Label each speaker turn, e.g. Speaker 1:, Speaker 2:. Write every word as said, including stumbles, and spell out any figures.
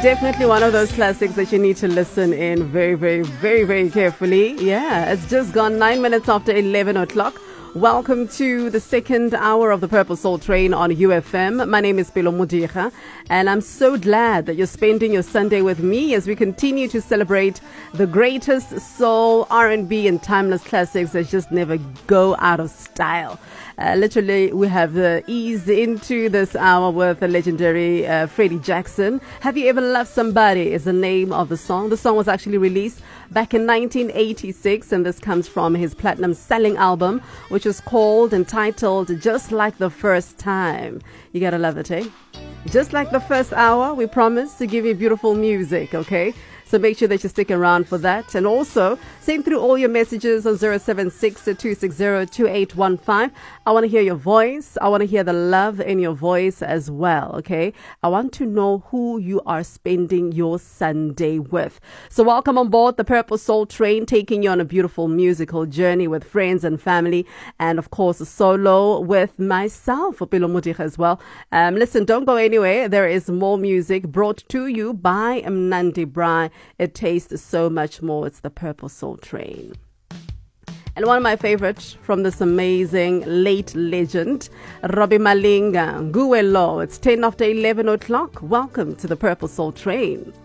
Speaker 1: Definitely one of those classics that you need to listen in very, very, very, very carefully. Yeah, it's just gone nine minutes after eleven o'clock. Welcome to the second hour of the Purple Soul Train on U F M. My name is Pelo Mudira, and I'm so glad that you're spending your Sunday with me as we continue to celebrate the greatest soul, R and B, and timeless classics that just never go out of style. Uh, literally, we have uh, eased into this hour with the legendary uh, Freddie Jackson. Have You Ever Loved Somebody is the name of the song. The song was actually released back in nineteen eighty-six, and this comes from his platinum selling album, which was called and titled Just Like the First Time. You gotta love it, eh? Just like the first hour, we promise to give you beautiful music, okay? So make sure that you stick around for that. And also, send through all your messages on zero seven six, two six zero, two eight one five. I want to hear your voice. I want to hear the love in your voice as well, okay? I want to know who you are spending your Sunday with. So welcome on board the Purple Soul Train, taking you on a beautiful musical journey with friends and family. And of course, a solo with myself, Pelo Mudira, as well. Um, listen, don't go anywhere. There is more music brought to you by Mnandi Brai. It tastes so much more. It's the Purple Soul Train. And one of my favorites from this amazing late legend, Robbie Malinga, Nguelo. It's ten after eleven o'clock. Welcome to the Purple Soul Train.